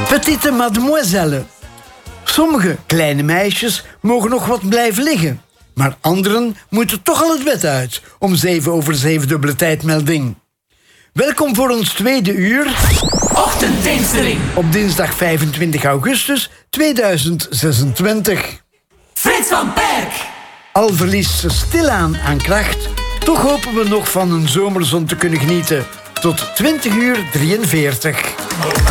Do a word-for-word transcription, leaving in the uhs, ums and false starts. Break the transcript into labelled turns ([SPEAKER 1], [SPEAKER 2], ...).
[SPEAKER 1] Petite mademoiselle. Sommige kleine meisjes mogen nog wat blijven liggen. Maar anderen moeten toch al het bed uit om zeven over zeven dubbele tijdmelding. Welkom voor ons tweede uur.
[SPEAKER 2] Ochtenddiensteling.
[SPEAKER 1] Op dinsdag vijfentwintig augustus tweeduizend zesentwintig.
[SPEAKER 2] Frits van Perk.
[SPEAKER 1] Al verliest ze stilaan aan kracht, toch hopen we nog van een zomerzon te kunnen genieten. Tot twintig uur drieënveertig.